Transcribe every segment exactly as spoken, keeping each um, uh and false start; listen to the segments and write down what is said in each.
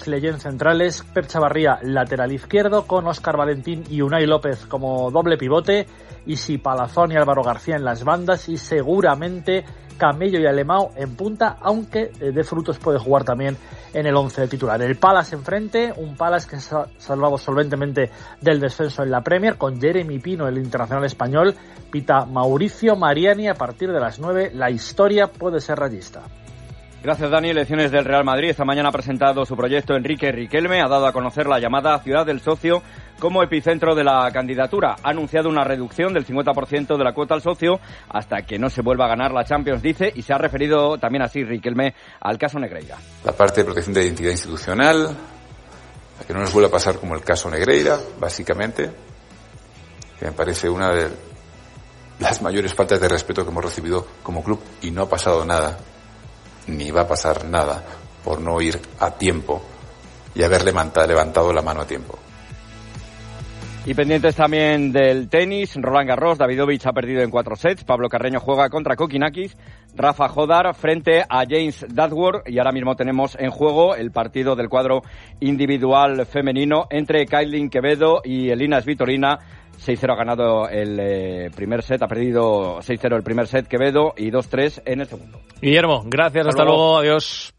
Leyen centrales, Pep Chavarría lateral izquierdo, con Óscar Valentín y Unai López como doble pivote, Isi Palazón y Álvaro García en las bandas, y seguramente Camello y Alemão en punta, aunque de frutos puede jugar también en el once titular. El Palace enfrente, un Palace que se ha salvado solventemente del descenso en la Premier, con Jeremy Pino, el internacional español, pita Mauricio Mariani. A partir de las nueve, la historia puede ser rayista. Gracias, Dani. Elecciones del Real Madrid. Esta mañana ha presentado su proyecto Enrique Riquelme. Ha dado a conocer la llamada Ciudad del Socio como epicentro de la candidatura. Ha anunciado una reducción del cincuenta por ciento de la cuota al socio hasta que no se vuelva a ganar la Champions, dice, y se ha referido también así Riquelme al caso Negreira. La parte de protección de identidad institucional, a que no nos vuelva a pasar como el caso Negreira, básicamente, que me parece una de las mayores faltas de respeto que hemos recibido como club, y no ha pasado nada, ni va a pasar nada por no ir a tiempo y haber levantado la mano a tiempo. Y pendientes también del tenis, Roland Garros, Davidovich ha perdido en cuatro sets, Pablo Carreño juega contra Kokinakis, Rafa Jodar frente a James Duckworth, y ahora mismo tenemos en juego el partido del cuadro individual femenino entre Kailin Quevedo y Elina Svitolina. seis cero ha ganado el eh, primer set, ha perdido seis cero el primer set Quevedo y dos tres en el segundo. Guillermo, gracias, hasta, hasta luego. luego, adiós.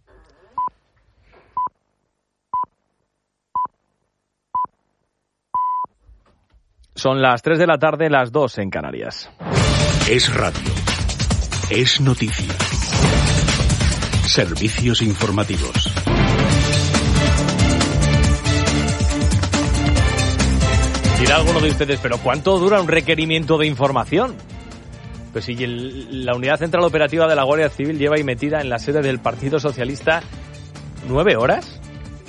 Son las tres de la tarde, las dos en Canarias. Es radio. Es noticia. Servicios informativos. Dirá alguno de ustedes, ¿pero cuánto dura un requerimiento de información? Pues si el, la Unidad Central Operativa de la Guardia Civil lleva ahí metida en la sede del Partido Socialista nueve horas.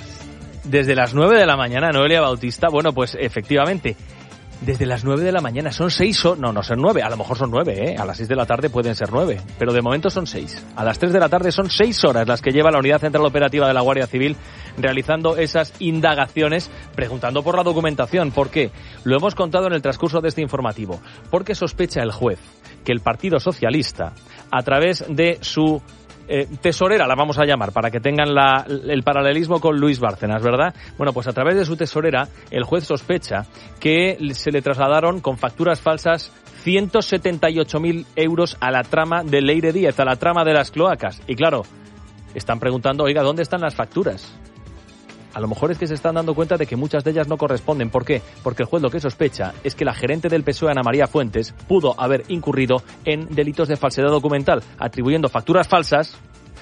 Desde las nueve de la mañana, Noelia Bautista. Bueno, pues efectivamente, desde las nueve de la mañana, son seis o... No, no son nueve, a lo mejor son nueve, ¿eh? A las seis de la tarde pueden ser nueve, pero de momento son seis. A las tres de la tarde son seis horas las que lleva la Unidad Central Operativa de la Guardia Civil realizando esas indagaciones, preguntando por la documentación. ¿Por qué? Lo hemos contado en el transcurso de este informativo. Porque sospecha el juez que el Partido Socialista, a través de su... Eh, tesorera, la vamos a llamar, para que tengan la, el paralelismo con Luis Bárcenas, ¿verdad? Bueno, pues a través de su tesorera, el juez sospecha que se le trasladaron con facturas falsas ciento setenta y ocho mil euros a la trama de Leire Díez, a la trama de las cloacas. Y claro, están preguntando, oiga, ¿dónde están las facturas? A lo mejor es que se están dando cuenta de que muchas de ellas no corresponden. ¿Por qué? Porque el juez lo que sospecha es que la gerente del P S O E, Ana María Fuentes, pudo haber incurrido en delitos de falsedad documental, atribuyendo facturas falsas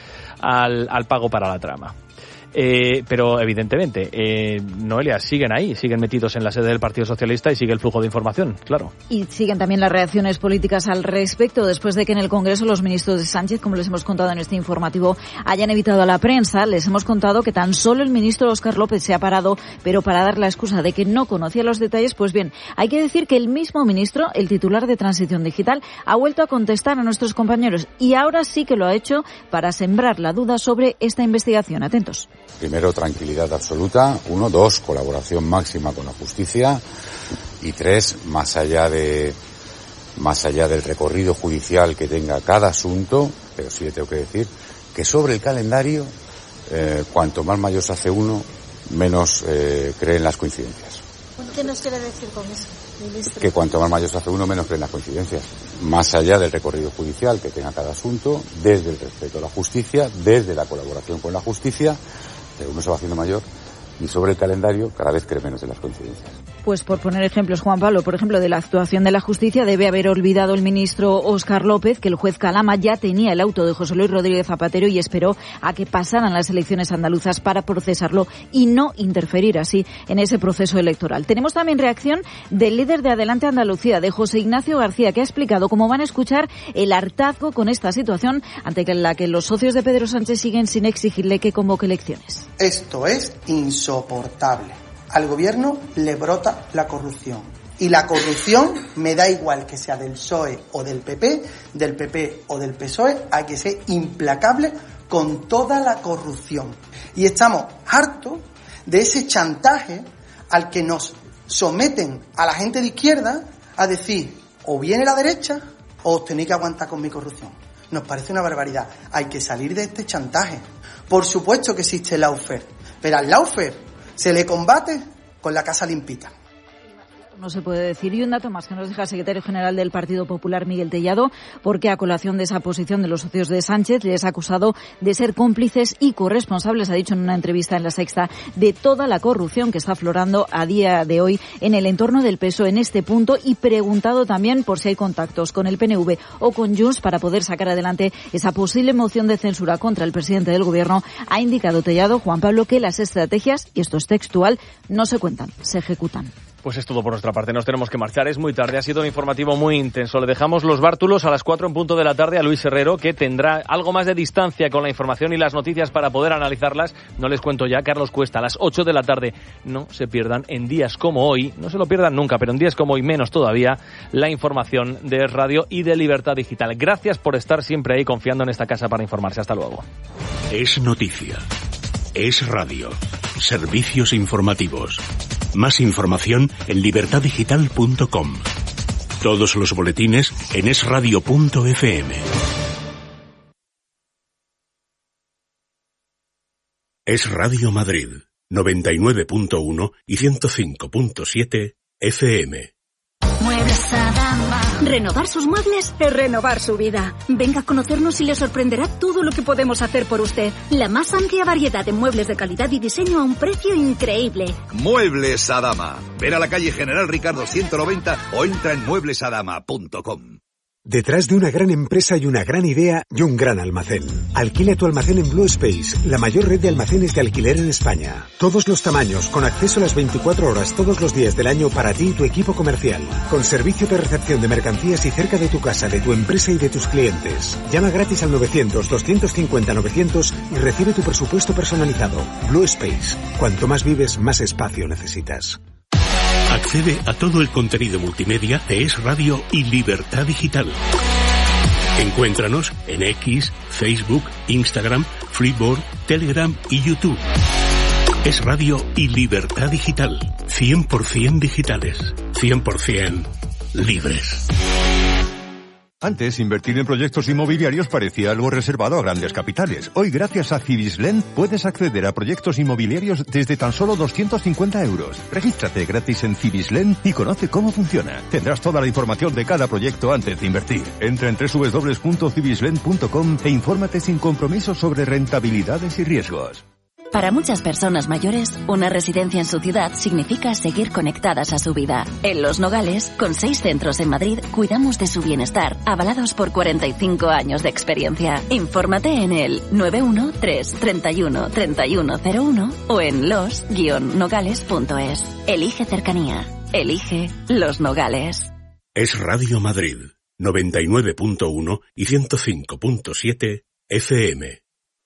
al, al pago para la trama. Eh, pero evidentemente, eh, Noelia, siguen ahí, siguen metidos en la sede del Partido Socialista y sigue el flujo de información, claro. Y siguen también las reacciones políticas al respecto, después de que en el Congreso los ministros de Sánchez, como les hemos contado en este informativo, hayan evitado a la prensa. Les hemos contado que tan solo el ministro Óscar López se ha parado, pero para dar la excusa de que no conocía los detalles. Pues bien, hay que decir que el mismo ministro, el titular de Transición Digital, ha vuelto a contestar a nuestros compañeros, y ahora sí que lo ha hecho para sembrar la duda sobre esta investigación. Atentos. Primero, tranquilidad absoluta. Uno, dos, colaboración máxima con la justicia. Y tres, más allá de, más allá del recorrido judicial que tenga cada asunto, pero sí le tengo que decir que sobre el calendario, eh, cuanto más mayor se hace uno, menos eh, creen las coincidencias. ¿Qué nos quiere decir con eso, ministro? Que cuanto más mayor se hace uno, menos creen las coincidencias. Más allá del recorrido judicial que tenga cada asunto, desde el respeto a la justicia, desde la colaboración con la justicia, pero uno se va haciendo mayor, y sobre el calendario cada vez cree menos en las coincidencias. Pues por poner ejemplos, Juan Pablo, por ejemplo, de la actuación de la justicia, debe haber olvidado el ministro Óscar López que el juez Calama ya tenía el auto de José Luis Rodríguez Zapatero y esperó a que pasaran las elecciones andaluzas para procesarlo y no interferir así en ese proceso electoral. Tenemos también reacción del líder de Adelante Andalucía, de José Ignacio García, que ha explicado cómo van a escuchar el hartazgo con esta situación ante la que los socios de Pedro Sánchez siguen sin exigirle que convoque elecciones. Esto es insoportable. Al gobierno le brota la corrupción. Y la corrupción, me da igual que sea del P S O E o del P P, del P P o del P S O E, hay que ser implacable con toda la corrupción. Y estamos hartos de ese chantaje al que nos someten a la gente de izquierda a decir, o viene la derecha o os tenéis que aguantar con mi corrupción. Nos parece una barbaridad. Hay que salir de este chantaje. Por supuesto que existe el lawfare. Pero al Laufer se le combate con la casa limpita. No se puede decir. Y un dato más que nos deja el secretario general del Partido Popular, Miguel Tellado, porque a colación de esa posición de los socios de Sánchez les ha acusado de ser cómplices y corresponsables, ha dicho en una entrevista en La Sexta, de toda la corrupción que está aflorando a día de hoy en el entorno del P S O E en este punto, y preguntado también por si hay contactos con el P N V o con Junts para poder sacar adelante esa posible moción de censura contra el presidente del Gobierno. Ha indicado Tellado, Juan Pablo, que las estrategias, y esto es textual, no se cuentan, se ejecutan. Pues es todo por nuestra parte, nos tenemos que marchar, es muy tarde, ha sido un informativo muy intenso. Le dejamos los bártulos a las cuatro en punto de la tarde a Luis Herrero, que tendrá algo más de distancia con la información y las noticias para poder analizarlas. No les cuento ya, Carlos Cuesta, a las ocho de la tarde. No se pierdan en días como hoy, no se lo pierdan nunca, pero en días como hoy menos todavía, la información de Es Radio y de Libertad Digital. Gracias por estar siempre ahí confiando en esta casa para informarse. Hasta luego. Es noticia. Es radio. Servicios informativos. Más información en libertad digital punto com. Todos los boletines en es radio punto efe eme. Es Radio Madrid, noventa y nueve punto uno y ciento cinco punto siete efe eme. Muebles Adama. Renovar sus muebles es renovar su vida. Venga a conocernos y le sorprenderá todo lo que podemos hacer por usted. La más amplia variedad de muebles de calidad y diseño a un precio increíble. Muebles Adama. Ven a la calle General Ricardo ciento noventa o entra en muebles adama punto com. Detrás de una gran empresa hay una gran idea y un gran almacén. Alquila tu almacén en Blue Space, la mayor red de almacenes de alquiler en España. Todos los tamaños, con acceso a las veinticuatro horas todos los días del año para ti y tu equipo comercial. Con servicio de recepción de mercancías y cerca de tu casa, de tu empresa y de tus clientes. Llama gratis al novecientos, doscientos cincuenta, novecientos y recibe tu presupuesto personalizado. Blue Space. Cuanto más vives, más espacio necesitas. Accede a todo el contenido multimedia de Es Radio y Libertad Digital. Encuéntranos en X, Facebook, Instagram, Freeboard, Telegram y YouTube. Es Radio y Libertad Digital. cien por ciento digitales. cien por ciento libres. Antes, invertir en proyectos inmobiliarios parecía algo reservado a grandes capitales. Hoy, gracias a Cibislen, puedes acceder a proyectos inmobiliarios desde tan solo doscientos cincuenta euros. Regístrate gratis en Cibislen y conoce cómo funciona. Tendrás toda la información de cada proyecto antes de invertir. Entra en doble u doble u doble u punto cibislen punto com e infórmate sin compromiso sobre rentabilidades y riesgos. Para muchas personas mayores, una residencia en su ciudad significa seguir conectadas a su vida. En Los Nogales, con seis centros en Madrid, cuidamos de su bienestar, avalados por cuarenta y cinco años de experiencia. Infórmate en el nueve uno tres, treinta y uno, treinta y uno cero uno o en los guion nogales punto es. Elige cercanía. Elige Los Nogales. Es Radio Madrid, noventa y nueve punto uno y ciento cinco punto siete efe eme.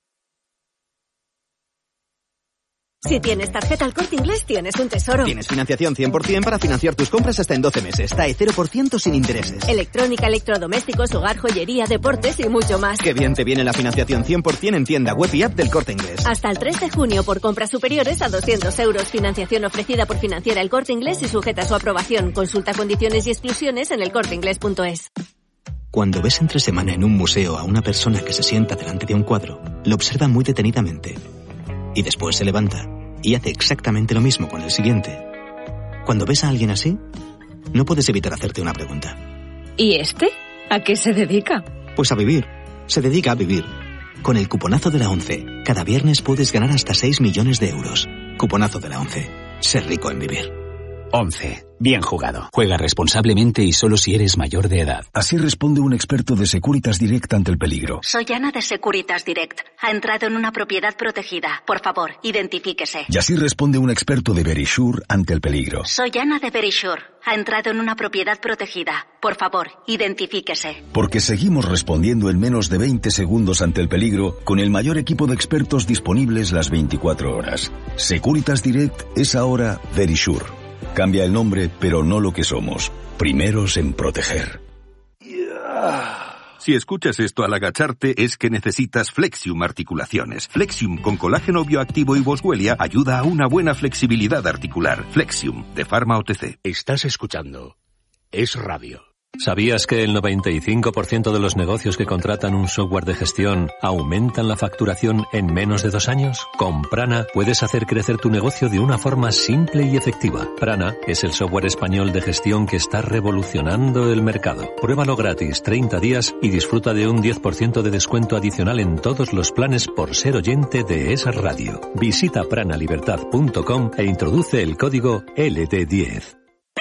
Si tienes tarjeta El Corte Inglés, tienes un tesoro. Tienes financiación cien por ciento para financiar tus compras hasta en doce meses. T A E cero por ciento sin intereses. Electrónica, electrodomésticos, hogar, joyería, deportes y mucho más. Qué bien te viene la financiación cien por ciento en tienda web y app del Corte Inglés. Hasta el tres de junio por compras superiores a doscientos euros. Financiación ofrecida por Financiera El Corte Inglés y sujeta a su aprobación. Consulta condiciones y exclusiones en el corte inglés punto es. Cuando ves entre semana en un museo a una persona que se sienta delante de un cuadro, lo observa muy detenidamente. Y después se levanta y hace exactamente lo mismo con el siguiente. Cuando ves a alguien así, no puedes evitar hacerte una pregunta. ¿Y este? ¿A qué se dedica? Pues a vivir. Se dedica a vivir. Con el cuponazo de la ONCE, cada viernes puedes ganar hasta seis millones de euros. Cuponazo de la ONCE. Ser rico en vivir. once. Bien jugado. Juega responsablemente y solo si eres mayor de edad. Así responde un experto de Securitas Direct ante el peligro. Soy Ana de Securitas Direct. Ha entrado en una propiedad protegida. Por favor, identifíquese. Y así responde un experto de Verisure ante el peligro. Soy Ana de Verisure. Ha entrado en una propiedad protegida. Por favor, identifíquese. Porque seguimos respondiendo en menos de veinte segundos ante el peligro con el mayor equipo de expertos disponibles las veinticuatro horas. Securitas Direct es ahora Verisure. Cambia el nombre, pero no lo que somos. Primeros en proteger. Si escuchas esto al agacharte, es que necesitas Flexium Articulaciones. Flexium con colágeno bioactivo y boswellia ayuda a una buena flexibilidad articular. Flexium, de Pharma O T C. Estás escuchando Es Radio. ¿Sabías que el noventa y cinco por ciento de los negocios que contratan un software de gestión aumentan la facturación en menos de dos años? Con Prana puedes hacer crecer tu negocio de una forma simple y efectiva. Prana es el software español de gestión que está revolucionando el mercado. Pruébalo gratis treinta días y disfruta de un diez por ciento de descuento adicional en todos los planes por ser oyente de Es Radio. Visita pranalibertad punto com e introduce el código L D diez.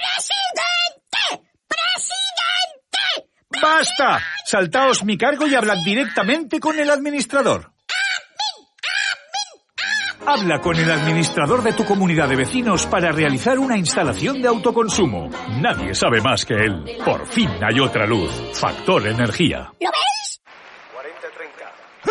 ¡Basta! Saltaos mi cargo y hablad directamente con el administrador. Habla con el administrador de tu comunidad de vecinos para realizar una instalación de autoconsumo. Nadie sabe más que él. Por fin hay otra luz. Factor Energía. ¿Lo veis? cuarenta treinta.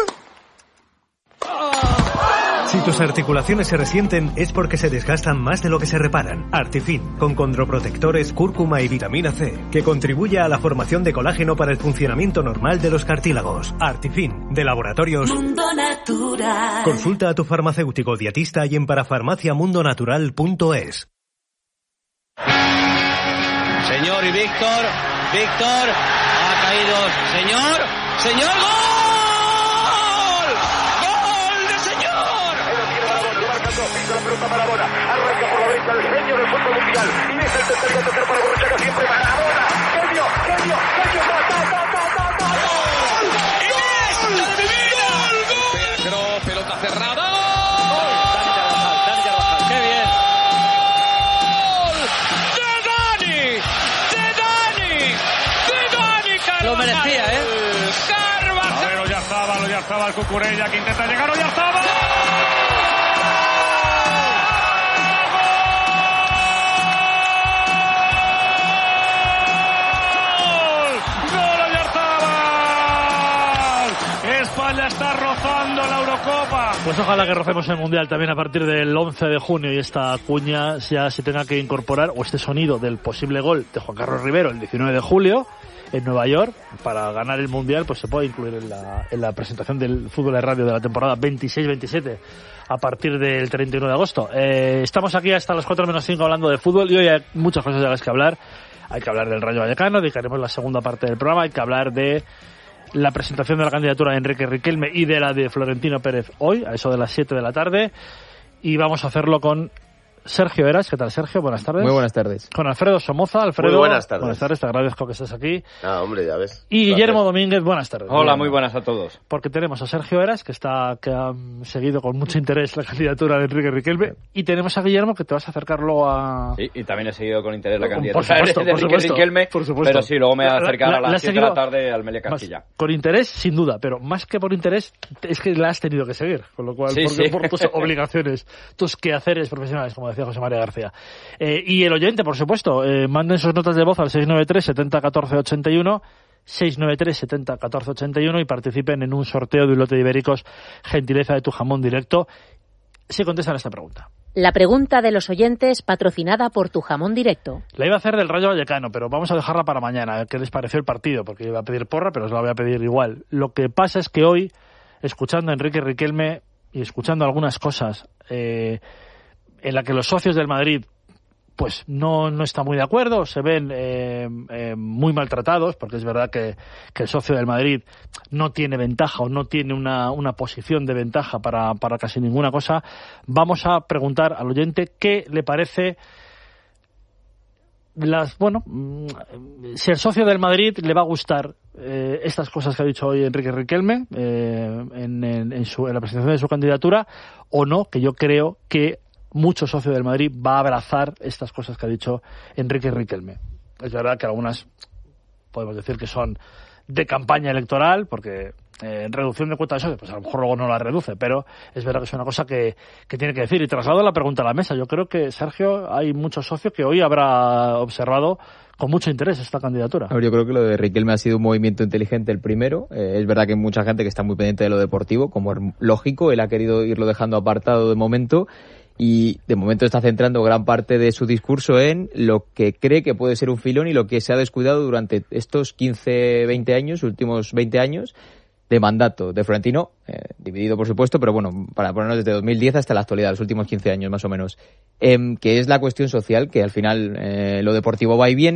Si tus articulaciones se resienten es porque se desgastan más de lo que se reparan. Artifin, con condroprotectores, cúrcuma y vitamina C, que contribuye a la formación de colágeno para el funcionamiento normal de los cartílagos. Artifin, de Laboratorios Mundo Natural. Consulta a tu farmacéutico dietista y en parafarmacia mundo natural punto es. Señor y Víctor, Víctor, ha caído, señor, señor, ¡gol! La pelota Maradona, arranca por la derecha el genio del fútbol mundial y es el tercer gol tercer para Borruchaga, siempre Maradona, genio, genio, genio, ta, ta, ta, ta, ta, ta, gol, gol, gol, pelota cerrada, Dani Carvajal, qué bien, de Dani, de Dani, de Dani Carvajal, lo merecía, eh, Carvajal, a ver, Oyarzábal, Oyarzábal, Cucurella, que intenta llegar, Oyarzábal. España está rozando la Eurocopa. Pues ojalá que rocemos el Mundial también a partir del once de junio y esta cuña ya se tenga que incorporar, o este sonido del posible gol de Juan Carlos Rivero el diecinueve de julio en Nueva York para ganar el Mundial, pues se puede incluir en la, en la presentación del fútbol de radio de la temporada veintiséis veintisiete a partir del treinta y uno de agosto. Eh, estamos aquí hasta las cuatro menos cinco hablando de fútbol y hoy hay muchas cosas de las que hablar. Hay que hablar del Rayo Vallecano, dedicaremos la segunda parte del programa, hay que hablar de la presentación de la candidatura de Enrique Riquelme y de la de Florentino Pérez hoy, a eso de las siete de la tarde, y vamos a hacerlo con Sergio Eras. ¿Qué tal, Sergio? Buenas tardes. Muy buenas tardes. Con Alfredo Somoza. Alfredo, muy buenas tardes. Buenas tardes, te agradezco que estés aquí. Ah, hombre, ya ves. Y Guillermo Domínguez, buenas tardes. Hola, muy buenas a todos. Porque tenemos a Sergio Eras, que está que ha seguido con mucho interés la candidatura de Enrique Riquelme, y tenemos a Guillermo, que te vas a acercar luego a... Sí, y también he seguido con interés la por candidatura supuesto, de Enrique por supuesto, Riquelme, por supuesto. Pero sí, luego me voy a acercar la, a la, las siete de la tarde al Melia Castilla. Más, con interés, sin duda, pero más que por interés, es que la has tenido que seguir, con lo cual, sí, porque, sí. por tus obligaciones, tus quehaceres profesionales, como decía José María García. Eh, y el oyente, por supuesto, eh, manden sus notas de voz al seis nueve tres setenta catorce ochenta y uno, seis nueve tres setenta catorce ochenta y uno y participen en un sorteo de un lote de ibéricos, gentileza de Tu Jamón Directo, si contestan esta pregunta. La pregunta de los oyentes, patrocinada por Tu Jamón Directo. La iba a hacer del Rayo Vallecano, pero vamos a dejarla para mañana. ¿Qué les pareció el partido? Porque iba a pedir porra, pero os la voy a pedir igual. Lo que pasa es que hoy, escuchando a Enrique Riquelme y escuchando algunas cosas eh, en la que los socios del Madrid pues no, no está muy de acuerdo, se ven eh, eh, muy maltratados, porque es verdad que, que el socio del Madrid no tiene ventaja o no tiene una, una posición de ventaja para, para casi ninguna cosa. Vamos a preguntar al oyente qué le parece las, bueno, si al socio del Madrid le va a gustar eh, estas cosas que ha dicho hoy Enrique Riquelme eh, en, en, en, su, en la presentación de su candidatura, o no, que yo creo que mucho socio del Madrid va a abrazar estas cosas que ha dicho Enrique Riquelme. Es verdad que algunas podemos decir que son de campaña electoral, porque eh, en reducción de cuota de socios, pues a lo mejor luego no la reduce, pero es verdad que es una cosa que, que tiene que decir. Y traslado la pregunta a la mesa. Yo creo que, Sergio, hay muchos socios que hoy habrá observado con mucho interés esta candidatura. A ver, yo creo que lo de Riquelme ha sido un movimiento inteligente el primero. Eh, es verdad que hay mucha gente que está muy pendiente de lo deportivo, como es lógico. Él ha querido irlo dejando apartado de momento. Y de momento está centrando gran parte de su discurso en lo que cree que puede ser un filón y lo que se ha descuidado durante estos quince, veinte años, últimos veinte años de mandato de Florentino, eh, dividido por supuesto, pero bueno, para ponernos desde dos mil diez hasta la actualidad, los últimos quince años más o menos, eh, que es la cuestión social, que al final eh, lo deportivo va y viene,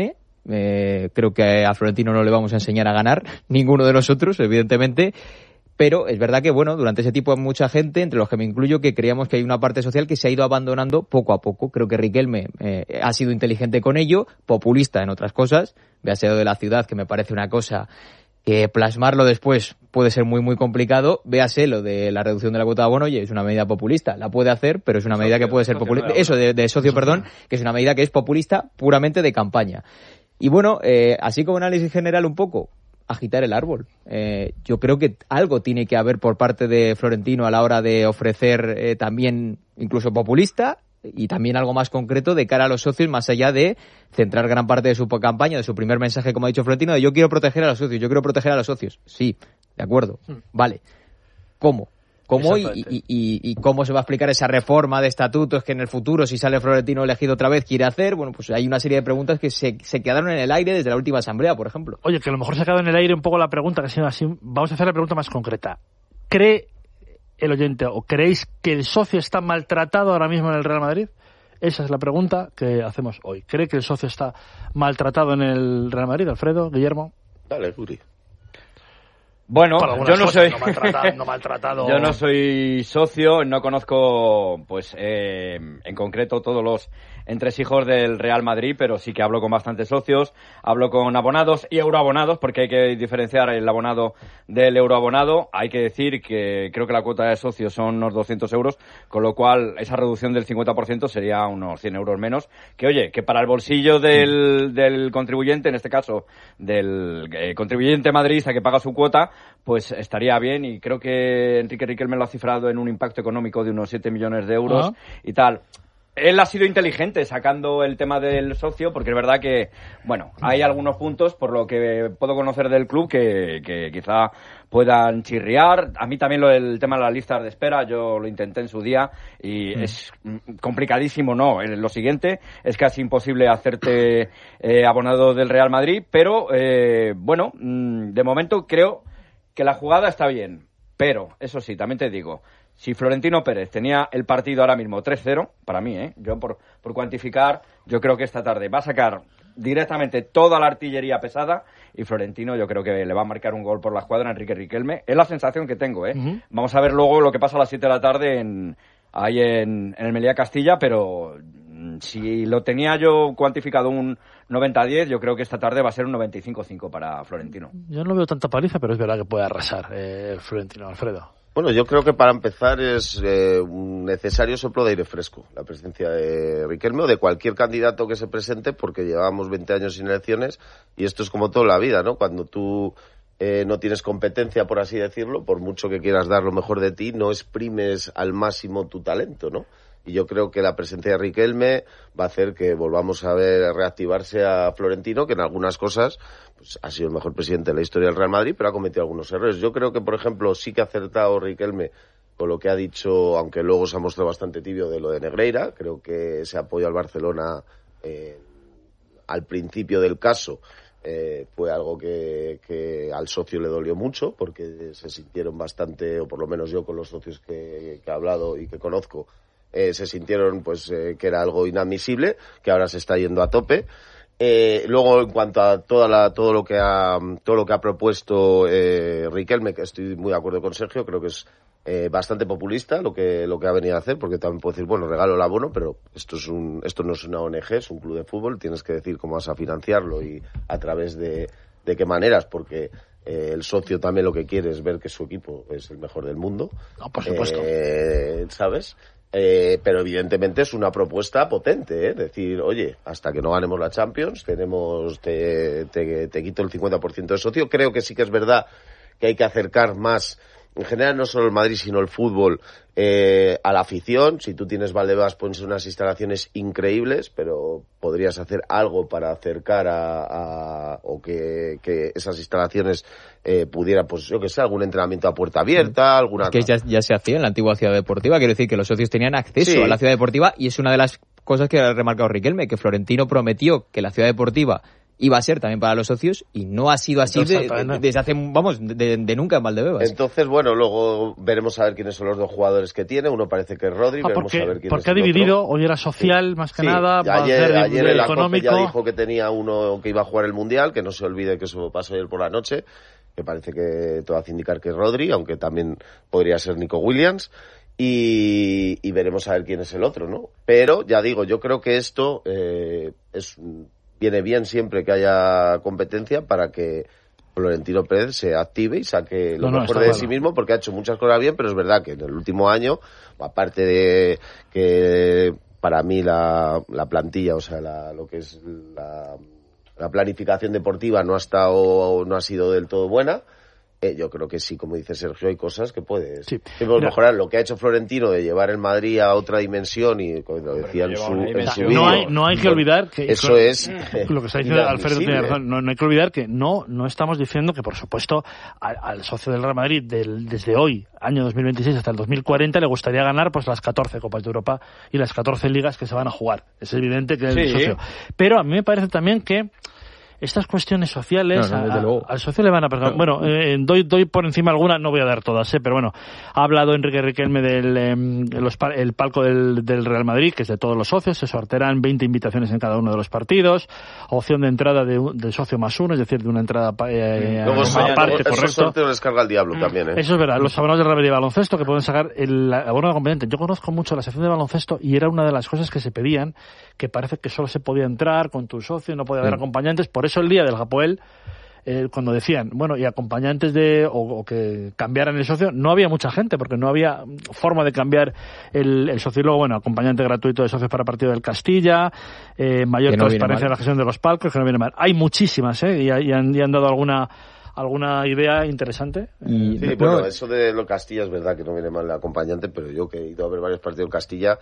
Eh, creo que a Florentino no le vamos a enseñar a ganar, ninguno de nosotros, evidentemente. Pero es verdad que, bueno, durante ese tiempo hay mucha gente, entre los que me incluyo, que creíamos que hay una parte social que se ha ido abandonando poco a poco. Creo que Riquelme eh, ha sido inteligente con ello, populista en otras cosas. Véase lo de la ciudad, que me parece una cosa que plasmarlo después puede ser muy, muy complicado. Véase lo de la reducción de la cuota de abono, oye, es una medida populista. La puede hacer, pero es una medida que puede ser populista. Eso, de, de socio, perdón, que es una medida que es populista puramente de campaña. Y bueno, eh, así como análisis general un poco, agitar el árbol. Eh, yo creo que algo tiene que haber por parte de Florentino a la hora de ofrecer eh, también incluso populista y también algo más concreto de cara a los socios, más allá de centrar gran parte de su campaña, de su primer mensaje, como ha dicho Florentino, de yo quiero proteger a los socios, yo quiero proteger a los socios. Sí, de acuerdo, vale. ¿Cómo? ¿Cómo y, y, y, y cómo se va a explicar esa reforma de estatutos que en el futuro, si sale Florentino elegido otra vez, quiere hacer? Bueno, pues hay una serie de preguntas que se, se quedaron en el aire desde la última asamblea, por ejemplo. Oye, que a lo mejor se ha quedado en el aire un poco la pregunta, que ha sido así. Vamos a hacer la pregunta más concreta. ¿Cree el oyente o creéis que el socio está maltratado ahora mismo en el Real Madrid? Esa es la pregunta que hacemos hoy. ¿Cree que el socio está maltratado en el Real Madrid, Alfredo, Guillermo? Dale, Guri. Bueno, yo no soy no maltratado, no maltratado. Yo no soy socio, no conozco, pues, eh, en concreto todos los entresijos del Real Madrid, pero sí que hablo con bastantes socios, hablo con abonados y euroabonados, porque hay que diferenciar el abonado del euroabonado. Hay que decir que creo que la cuota de socios son unos doscientos euros, con lo cual esa reducción del cincuenta por ciento sería unos cien euros menos, que oye, que para el bolsillo del, del contribuyente, en este caso del eh, contribuyente madridista que paga su cuota, pues estaría bien, y creo que Enrique Riquelme lo ha cifrado en un impacto económico de unos siete millones de euros. Uh-huh. Y tal. Él ha sido inteligente sacando el tema del socio, porque es verdad que, bueno, hay algunos puntos, por lo que puedo conocer del club, que, que quizá puedan chirriar. A mí también lo del tema de las listas de espera, yo lo intenté en su día y mm. es complicadísimo, ¿no? Lo siguiente, es casi imposible hacerte eh, abonado del Real Madrid, pero, eh, bueno, de momento creo que la jugada está bien, pero, eso sí, también te digo, si Florentino Pérez tenía el partido ahora mismo tres cero, para mí, ¿eh? Yo por, por cuantificar, yo creo que esta tarde va a sacar directamente toda la artillería pesada y Florentino yo creo que le va a marcar un gol por la escuadra a Enrique Riquelme. Es la sensación que tengo, ¿eh? Uh-huh. Vamos a ver luego lo que pasa a las siete de la tarde en, ahí en, en el Melilla Castilla, pero si lo tenía yo cuantificado un noventa a diez, yo creo que esta tarde va a ser un noventa y cinco a cinco para Florentino. Yo no veo tanta paliza, pero es verdad que puede arrasar eh, Florentino, Alfredo. Bueno, yo creo que para empezar es eh, un necesario soplo de aire fresco, la presencia de Riquelme o de cualquier candidato que se presente, porque llevamos veinte años sin elecciones y esto es como toda la vida, ¿no? Cuando tú eh, no tienes competencia, por así decirlo, por mucho que quieras dar lo mejor de ti, no exprimes al máximo tu talento, ¿no? Y yo creo que la presencia de Riquelme va a hacer que volvamos a ver reactivarse a Florentino, que en algunas cosas pues ha sido el mejor presidente de la historia del Real Madrid, pero ha cometido algunos errores. Yo creo que, por ejemplo, sí que ha acertado Riquelme con lo que ha dicho, aunque luego se ha mostrado bastante tibio, de lo de Negreira. Creo que ese apoyo al Barcelona eh, al principio del caso eh, fue algo que, que al socio le dolió mucho, porque se sintieron bastante, o por lo menos yo con los socios que, que he hablado y que conozco, Eh, se sintieron pues eh, que era algo inadmisible, que ahora se está yendo a tope. Eh, luego, en cuanto a toda la, todo lo que ha todo lo que ha propuesto eh, Riquelme, que estoy muy de acuerdo con Sergio, creo que es eh, bastante populista lo que lo que ha venido a hacer, porque también puedo decir, bueno, regalo el abono, pero esto es un esto no es una O N G, es un club de fútbol, tienes que decir cómo vas a financiarlo y a través de de qué maneras, porque eh, el socio también lo que quiere es ver que su equipo es el mejor del mundo. No, por supuesto. Eh, ¿sabes? Eh, pero evidentemente es una propuesta potente, ¿eh? Decir, oye, hasta que no ganemos la Champions, tenemos te, te, te quito el cincuenta por ciento de socio. Creo que sí que es verdad que hay que acercar más, en general no solo el Madrid, sino el fútbol, eh, a la afición. Si tú tienes Valdebebas, pones unas instalaciones increíbles, pero podrías hacer algo para acercar a, a o que, que esas instalaciones eh, pudieran, pues yo que sé, algún entrenamiento a puerta abierta, alguna... Es que ya, ya se hacía en la antigua Ciudad Deportiva, quiero decir que los socios tenían acceso sí. a la Ciudad Deportiva, y es una de las cosas que ha remarcado Riquelme, que Florentino prometió que la Ciudad Deportiva iba a ser también para los socios y no ha sido así de, de, desde hace, vamos, de, de nunca en Valdebebas. Entonces, bueno, luego veremos a ver quiénes son los dos jugadores que tiene. Uno parece que es Rodri, ah, veremos porque, a ver quién porque es ha el dividido, otro. hoy era social sí. más que sí. nada, ayer, para hacer de, ayer de el económico. ya dijo que tenía uno que iba a jugar el Mundial, que no se olvide que eso pasó ayer por la noche, que parece que todo hace indicar que es Rodri, aunque también podría ser Nico Williams. Y, y veremos a ver quién es el otro, ¿no? Pero, ya digo, yo creo que esto eh, es viene bien siempre que haya competencia para que Florentino Pérez se active y saque lo no, no, mejor de claro. sí mismo, porque ha hecho muchas cosas bien, pero es verdad que en el último año, aparte de que para mí la, la plantilla, o sea, la, lo que es la, la planificación deportiva no ha estado, no ha sido del todo buena. Eh, yo creo que sí, como dice Sergio, hay cosas que puedes, sí. que puedes mejorar. Lo que ha hecho Florentino de llevar el Madrid a otra dimensión, y como lo decía en su, en su no vídeo, hay, no hay que olvidar que eso con, es lo que está diciendo Alfredo tiene razón. No, no hay que olvidar que no no estamos diciendo que, por supuesto, al, al socio del Real Madrid del, desde hoy, año dos mil veintiséis hasta el dos mil cuarenta, le gustaría ganar pues las catorce Copas de Europa y las catorce ligas que se van a jugar. Es evidente que es sí. el socio. Pero a mí me parece también que estas cuestiones sociales no, no, a, a, al socio le van a pegar. No. Bueno, eh, doy, doy por encima alguna, no voy a dar todas, eh, pero bueno, ha hablado Enrique Riquelme del eh, los, el palco del, del Real Madrid, que es de todos los socios, se sortearán veinte invitaciones en cada uno de los partidos, opción de entrada de, de socio más uno, es decir, de una entrada eh, luego aparte, correcto. Esos sorteos les carga el diablo también, ¿eh? Eso es verdad, los abonados del Real Madrid de baloncesto que pueden sacar el abono de acompañante. Yo conozco mucho la sección de baloncesto y era una de las cosas que se pedían, que parece que solo se podía entrar con tu socio, no podía haber sí. acompañantes, por eso el día del Hapoel, Eh, cuando decían, bueno, y acompañantes de, o, o que cambiaran el socio, no había mucha gente, porque no había forma de cambiar el, el socio. Y luego, bueno, acompañante gratuito de socios para partido del Castilla, eh, mayor no transparencia en la gestión de los palcos, que no viene mal. Hay muchísimas, ¿eh? Y, y, han, y han dado alguna alguna idea interesante. Y, sí, bueno, no, eso de lo Castilla es verdad que no viene mal el acompañante, pero yo que he ido a ver varios partidos en Castilla,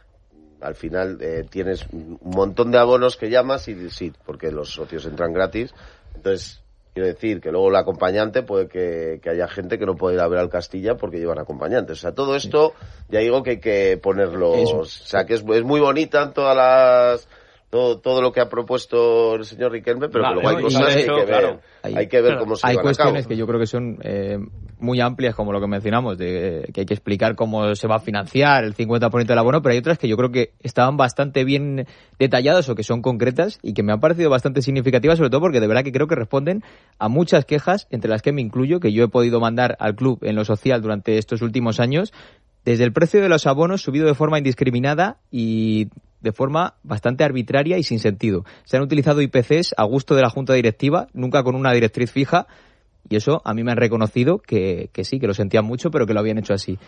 al final eh, tienes un montón de abonos que llamas y sí, porque los socios entran gratis. Entonces, quiero decir que luego el acompañante puede que, que haya gente que no puede ir a ver al Castilla porque llevan acompañantes. O sea, todo esto, ya digo que hay que ponerlo. Eso. O sea, que es, es muy bonita en todas las. Todo, todo lo que ha propuesto el señor Riquelme, pero vale, que luego hay cosas que hay que ver, claro. hay, hay que ver claro, cómo se hay llevan a cabo. Hay cuestiones que yo creo que son eh, muy amplias, como lo que mencionamos, de eh, que hay que explicar cómo se va a financiar el cincuenta por ciento del abono, pero hay otras que yo creo que estaban bastante bien detalladas o que son concretas y que me han parecido bastante significativas, sobre todo porque de verdad que creo que responden a muchas quejas, entre las que me incluyo, que yo he podido mandar al club en lo social durante estos últimos años, desde el precio de los abonos subido de forma indiscriminada y de forma bastante arbitraria y sin sentido. Se han utilizado I P Cs a gusto de la Junta Directiva, nunca con una directriz fija, y eso a mí me han reconocido que, que sí, que lo sentían mucho, pero que lo habían hecho así.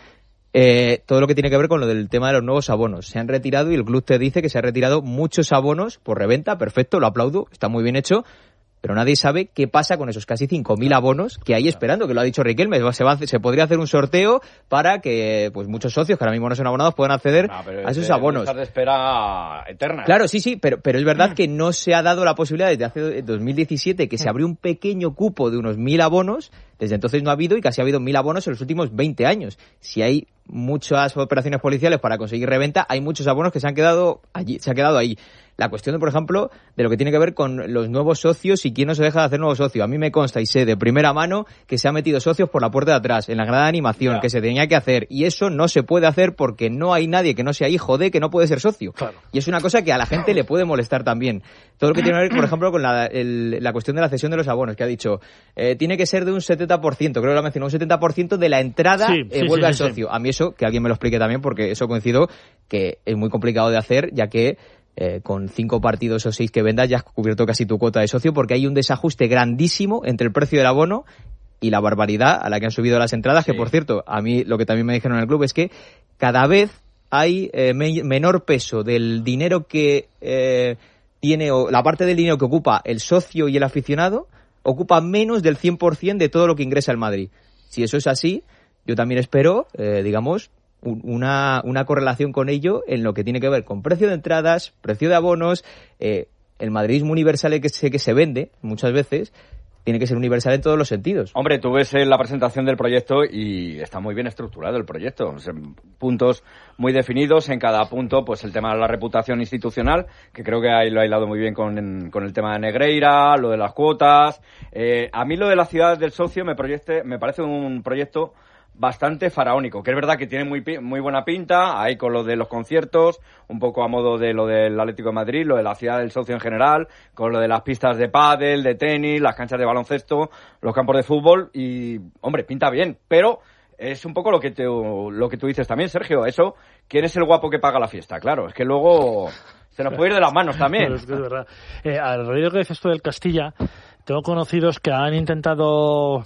Eh, todo lo que tiene que ver con lo del tema de los nuevos abonos. Se han retirado, y el club te dice que se han retirado muchos abonos por reventa, perfecto, lo aplaudo, está muy bien hecho, pero nadie sabe qué pasa con esos casi cinco mil abonos que hay esperando, que lo ha dicho Riquelme. Se, va, se podría hacer un sorteo para que pues muchos socios que ahora mismo no son abonados puedan acceder no, a esos abonos. De espera eterna. Claro, sí, sí, pero, pero es verdad que no se ha dado la posibilidad desde hace dos mil diecisiete que se abrió un pequeño cupo de unos mil abonos. Desde entonces no ha habido y casi ha habido mil abonos en los últimos veinte años. Si hay muchas operaciones policiales para conseguir reventa, hay muchos abonos que se han quedado allí, se ha quedado ahí. La cuestión, de, por ejemplo, de lo que tiene que ver con los nuevos socios y quién no se deja de hacer nuevo socio. A mí me consta y sé de primera mano que se han metido socios por la puerta de atrás, en la grada de animación, yeah. que se tenía que hacer. Y eso no se puede hacer porque no hay nadie que no sea hijo de que no puede ser socio. Claro. Y es una cosa que a la gente le puede molestar también. Todo lo que tiene que ver, por ejemplo, con la, el, la cuestión de la cesión de los abonos, que ha dicho, eh, tiene que ser de un setenta por ciento, creo que lo ha mencionado, un setenta por ciento de la entrada sí, eh, sí, vuelve sí, al sí, socio. Sí. A mí eso, que alguien me lo explique también, porque eso coincido que es muy complicado de hacer, ya que Eh, con cinco partidos o seis que vendas ya has cubierto casi tu cuota de socio, porque hay un desajuste grandísimo entre el precio del abono y la barbaridad a la que han subido las entradas, sí. que por cierto, a mí lo que también me dijeron en el club es que cada vez hay eh, me- menor peso del dinero que eh, tiene, o la parte del dinero que ocupa el socio y el aficionado, ocupa menos del cien por ciento de todo lo que ingresa el Madrid. Si eso es así, yo también espero, eh, digamos, Una, una correlación con ello en lo que tiene que ver con precio de entradas, precio de abonos, eh, el madridismo universal que se, que se vende muchas veces, tiene que ser universal en todos los sentidos. Hombre, tú ves la presentación del proyecto y está muy bien estructurado el proyecto. O sea, puntos muy definidos, en cada punto pues el tema de la reputación institucional, que creo que ahí lo ha hilado muy bien con, con el tema de Negreira, lo de las cuotas. Eh, a mí lo de la ciudad del socio me, proyecte, me parece un proyecto bastante faraónico, que es verdad que tiene muy muy buena pinta, ahí con lo de los conciertos, un poco a modo de lo del Atlético de Madrid, lo de la ciudad del socio en general, con lo de las pistas de pádel, de tenis, las canchas de baloncesto, los campos de fútbol y, hombre, pinta bien, pero es un poco lo que te, lo que tú dices también, Sergio, eso, ¿quién es el guapo que paga la fiesta? Claro, es que luego se nos puede ir de las manos también. Pero es que es verdad. Eh, al raíz que dices esto del Castilla, tengo conocidos que han intentado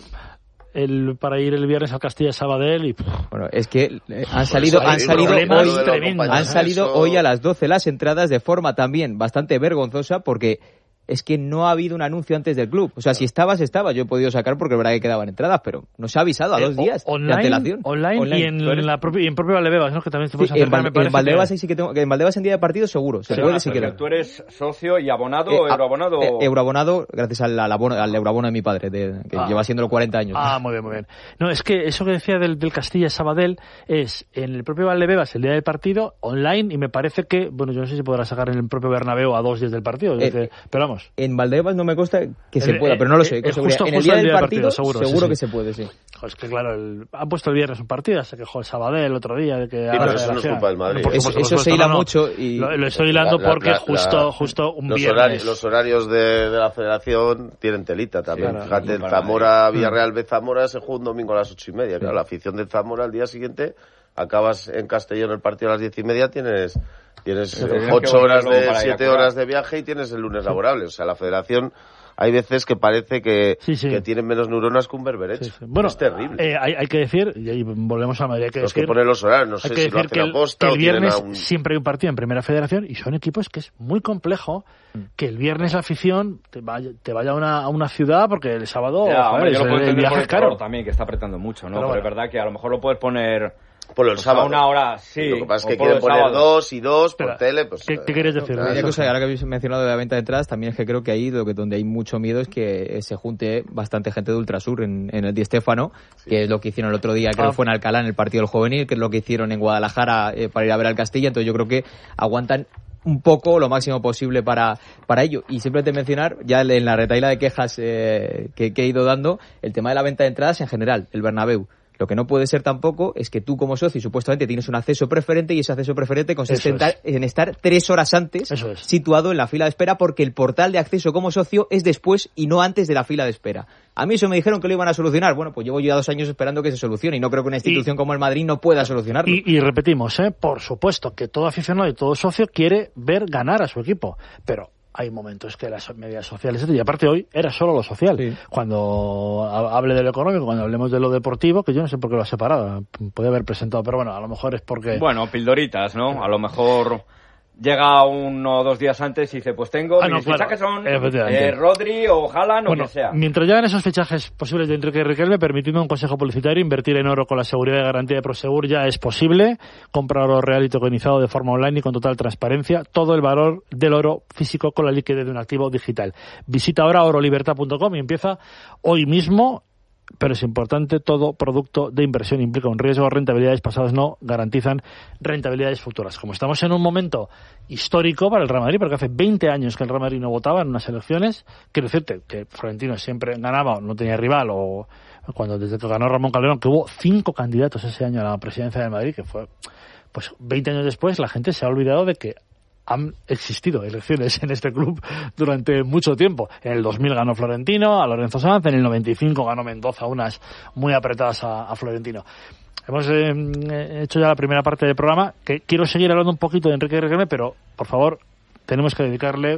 el para ir el viernes al Castilla Sabadell y bueno, es que eh, han salido han salido hoy han salido hoy a las doce las entradas de forma también bastante vergonzosa, porque es que no ha habido un anuncio antes del club. O sea, si estabas, estaba. Yo he podido sacar porque es verdad que quedaban entradas, pero no se ha avisado a dos días eh, online, de antelación. Online, online y en, en la propia, y en propio Valdebebas, ¿no? Que también te puedes sí, acercar, en, me parece. En Valdebebas que... sí que tengo, en Valdebebas en día de partido seguro. Se sí, puede no, si pero quieres. ¿Tú eres socio y abonado eh, o euroabonado? Eh, euroabonado, gracias al, al, abono, al euroabono de mi padre, de, que ah. lleva siendo los cuarenta años. Ah, muy bien, muy bien. No, es que eso que decía del, del Castilla Sabadell es en el propio Valdebebas el día del partido, online, y me parece que, bueno, yo no sé si podrá sacar en el propio Bernabéu a dos días del partido, eh, que, pero vamos. En Valdebebas no me consta que se el, pueda, pero no lo sé. Eh, justo, en el justo día del partido, partido, seguro, seguro sí, que sí. se puede, sí. Joder, es que claro, el, han puesto el viernes un partido, se quejó el Sabadell el otro día de que... Sí, pero eso no es culpa del Madrid. Eso, eso, eso se hila no, mucho y... Lo, lo estoy hilando la, la, porque la, justo, la, justo un los viernes... Horarios, los horarios de, de la federación tienen telita también. Sí, claro, fíjate, el Zamora, Villarreal B Zamora se juega un domingo a las ocho y media. Claro, la afición del Zamora al día siguiente, acabas en Castellón el partido a las diez y media, tienes... Tienes ocho horas de, siete horas de viaje y tienes el lunes laborable. O sea, la federación, hay veces que parece que, sí, sí. que tienen menos neuronas que un berberecho. Sí, sí. Bueno, es terrible. Eh, hay, hay que decir, y ahí volvemos a Madrid, hay que los decir... que ponen los horarios, no sé si lo hacen a posta o tienen a un... el viernes siempre hay un partido en Primera Federación y son equipos que es muy complejo mm. que el viernes la afición te vaya, te vaya a, una, a una ciudad porque el sábado... Ya, joder, hombre, yo lo puedo entender por el caro también, que está apretando mucho, ¿no? Pero, Pero bueno. Es verdad que a lo mejor lo puedes poner... Por el sábado. Una hora, sí. Lo que pasa es que quieren poner dos y dos por Espera, tele. Pues, ¿Qué, ¿Qué quieres decir? No, una cosa, ahora que habéis mencionado de la venta de entradas, también es que creo que ahí lo que, donde hay mucho miedo es que se junte bastante gente de Ultrasur en, en el Di Stéfano, sí. que es lo que hicieron el otro día, creo que ah. fue en Alcalá, en el partido del juvenil, que es lo que hicieron en Guadalajara eh, para ir a ver al Castilla. Entonces yo creo que aguantan un poco, lo máximo posible para para ello. Y simplemente mencionar, ya en la retaíla de quejas eh, que, que he ido dando, el tema de la venta de entradas en general, el Bernabéu. Lo que no puede ser tampoco es que tú como socio supuestamente tienes un acceso preferente y ese acceso preferente consiste en, es. en estar tres horas antes es. situado en la fila de espera, porque el portal de acceso como socio es después y no antes de la fila de espera. A mí eso me dijeron que lo iban a solucionar. Bueno, pues llevo ya dos años esperando que se solucione y no creo que una institución y, como el Madrid no pueda solucionarlo. Y, y repetimos, ¿eh? Por supuesto que todo aficionado y todo socio quiere ver ganar a su equipo, pero hay momentos que las medidas sociales, y aparte hoy era solo lo social. Sí. Cuando hable de lo económico, cuando hablemos de lo deportivo, que yo no sé por qué lo ha separado, puede haber presentado, pero bueno, a lo mejor es porque... Bueno, pildoritas, ¿no? A lo mejor llega uno o dos días antes y dice, pues tengo, ah, no, mis claro, fichajes son eh, Rodri o Haaland bueno, o que sea. Mientras llegan esos fichajes posibles de Enrique Riquelme, permitiendo un consejo publicitario, invertir en oro con la seguridad y garantía de Prosegur ya es posible. Compra oro real y tokenizado de forma online y con total transparencia. Todo el valor del oro físico con la liquidez de un activo digital. Visita ahora orolibertad punto com y empieza hoy mismo. Pero es importante, todo producto de inversión implica un riesgo, rentabilidades pasadas no garantizan rentabilidades futuras. Como estamos en un momento histórico para el Real Madrid, porque hace veinte años que el Real Madrid no votaba en unas elecciones, quiero decirte que Florentino siempre ganaba o no tenía rival, o cuando desde que ganó Ramón Calderón, que hubo cinco candidatos ese año a la presidencia del Madrid, que fue, pues veinte años después, la gente se ha olvidado de que han existido elecciones en este club durante mucho tiempo. En el dos mil ganó Florentino a Lorenzo Sanz, en el noventa y cinco ganó Mendoza, unas muy apretadas a, a Florentino. Hemos eh, hecho ya la primera parte del programa, que quiero seguir hablando un poquito de Enrique Riquelme, pero por favor tenemos que dedicarle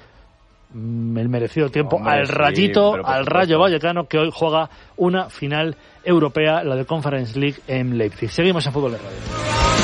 mm, el merecido tiempo Hombre, al Rayito, sí, al Rayo Vallecano, que hoy juega una final europea, la de Conference League en Leipzig. Seguimos en Fútbol de Radio.